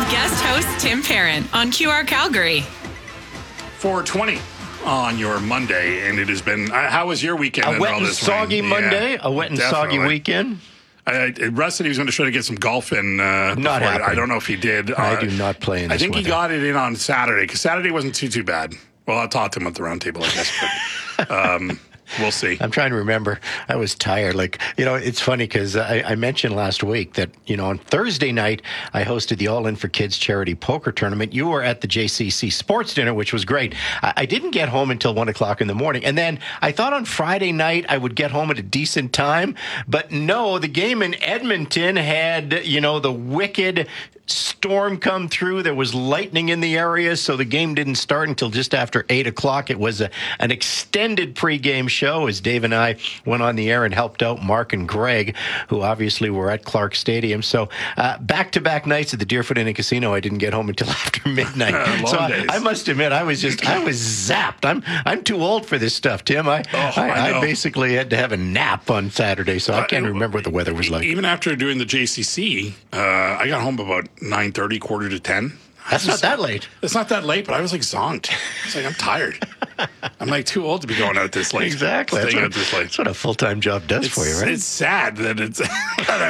Guest host Tim Parent on QR Calgary. 4:20 on your Monday, and it has been. How was your weekend? A wet and soggy Monday, Yeah, a wet and soggy weekend. Russ said he was going to try to get some golf in. Not happening. I don't know if he did. I do not play in this I think weather. he got it in on Saturday, because Saturday wasn't too bad. Well, I'll talk to him at the round table, I guess. But, we'll see. I'm trying to remember. I was tired. It's funny because I mentioned last week that, on Thursday night, I hosted the All In for Kids charity poker tournament. You were at the JCC sports dinner, which was great. I didn't get home until 1 o'clock in the morning. And then I thought on Friday night I would get home at a decent time. But no, the game in Edmonton had, the wicked storm come through. There was lightning in the area, so the game didn't start until just after 8 o'clock. It was an extended pregame show as Dave and I went on the air and helped out Mark and Greg, who obviously were at Clark Stadium. So back-to-back nights at the Deerfoot Inn and Casino, I didn't get home until after midnight. So I must admit, I was zapped. I'm too old for this stuff, Tim. I basically had to have a nap on Saturday, so I can't remember what the weather was like. Even after doing the JCC, I got home about 9:30, quarter to 10. That's not that late. It's not that late, but I was zonked. It's I'm tired. I'm too old to be going out this late. Exactly. That's what a full-time job does for you, right? It's sad that I'm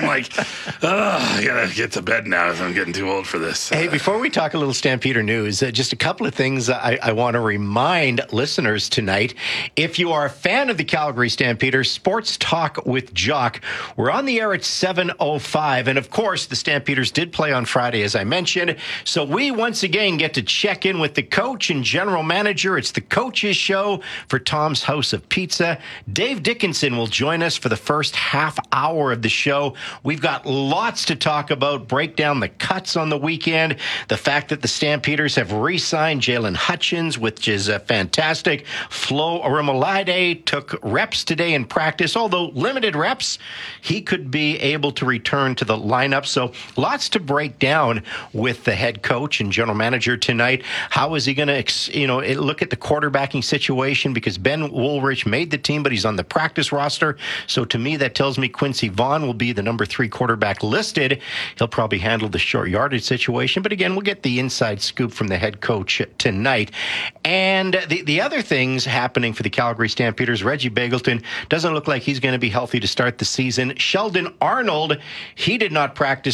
I gotta get to bed now. I'm getting too old for this. Hey, before we talk a little Stampeder news, just a couple of things I want to remind listeners tonight. If you are a fan of the Calgary Stampeders, Sports Talk with Jock, we're on the air at 7:05. And of course, the Stampeders did play on Friday, as I mentioned. So we once again get to check in with the coach and general manager. It's the Coach's Show for Tom's House of Pizza. Dave Dickinson will join us for the first half hour of the show. We've got lots to talk about, break down the cuts on the weekend, the fact that the Stampeders have re-signed Jalen Hutchins, which is fantastic. Flo Arimolade took reps today in practice, although limited reps. He could be able to return to the lineup. So lots to break down with the head coach and general manager tonight. How is he going to, look at the quarterbacking situation, because Ben Woolrich made the team, but he's on the practice roster. So to me, that tells me Quincy Vaughn will be the number 3 quarterback listed. He'll probably handle the short yardage situation. But again, we'll get the inside scoop from the head coach tonight. And the other things happening for the Calgary Stampeders, Reggie Begelton doesn't look like he's going to be healthy to start the season. Sheldon Arnold, he did not practice